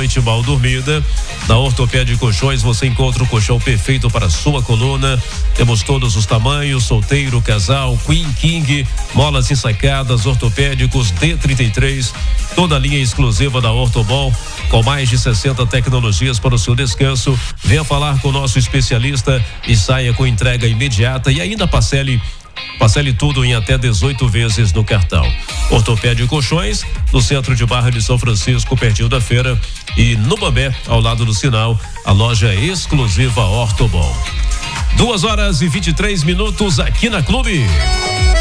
noite mal dormida. Na Ortopédia Colchões você encontra o colchão perfeito para a sua coluna. Temos todos os tamanhos, solteiro, casal, queen, king, molas ensacadas, ortopédicos, D33, toda a linha exclusiva da Ortobon, com mais de 60 tecnologias para o seu descanso. Venha falar com o nosso especialista e saia com entrega imediata e ainda parcele tudo em até 18 vezes no cartão. Ortopédia Colchões, no centro de Barra de São Francisco, pertinho da feira, e no Bambé, ao lado do sinal, a loja exclusiva Ortobon. 2h23 aqui na Clube.